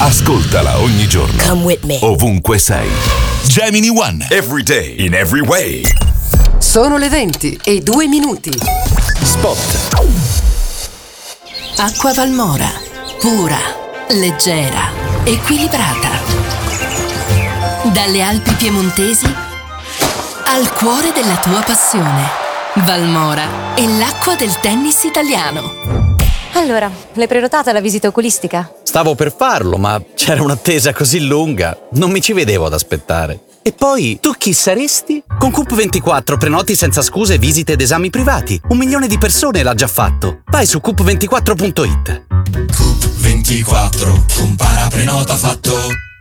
Ascoltala ogni giorno. Come with me. Ovunque sei. Gemini One. Every day, in every way. Sono le 20:02. Spot. Acqua Valmora. Pura, leggera, equilibrata. Dalle Alpi piemontesi al cuore della tua passione. Valmora è l'acqua del tennis italiano. Allora, l'hai prenotata la visita oculistica? Stavo per farlo, ma c'era un'attesa così lunga, non mi ci vedevo ad aspettare. E poi, tu chi saresti? Con Coop24 prenoti senza scuse visite ed esami privati. 1 milione di persone l'ha già fatto. Vai su coop24.it. Coop24, compara, prenota, fatto.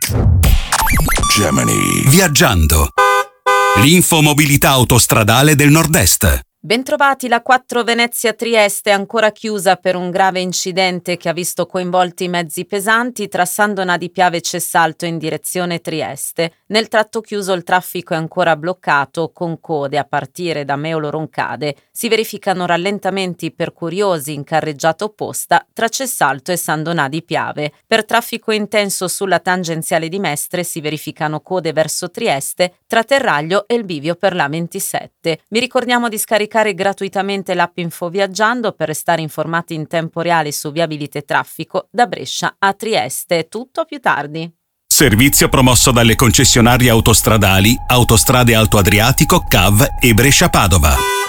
Gemini. Viaggiando. L'infomobilità autostradale del Nord-Est. Bentrovati, la 4 Venezia-Trieste è ancora chiusa per un grave incidente che ha visto coinvolti mezzi pesanti tra Sandona di Piave e Cessalto in direzione Trieste. Nel tratto chiuso il traffico è ancora bloccato con code a partire da Meolo Roncade. Si verificano rallentamenti per curiosi in carreggiata opposta tra Cessalto e Sandona di Piave. Per traffico intenso sulla tangenziale di Mestre si verificano code verso Trieste tra Terraglio e il bivio per la 27. Vi ricordiamo di scaricare gratuitamente l'app Info Viaggiando per restare informati in tempo reale su viabilità e traffico da Brescia a Trieste. Tutto più tardi. Servizio promosso dalle concessionarie autostradali Autostrade Alto Adriatico, CAV e Brescia Padova.